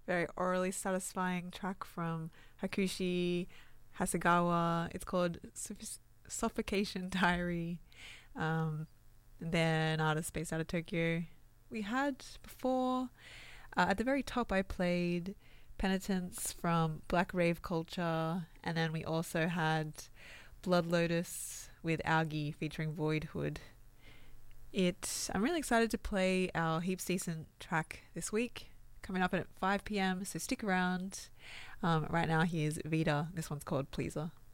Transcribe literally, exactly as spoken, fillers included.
very orally satisfying track from Hakushi Hasegawa. It's called Suff- Suffocation Diary. Um, then Artist Space Out of Tokyo. We had before, uh, at the very top, I played Penitence from Black Rave Culture, and then we also had Blood Lotus with Algae featuring Voidhood. It. I'm really excited to play our Heaps Decent track this week, coming up at five p m, so stick around. Um, right now, here's Vita. This one's called Pleaser.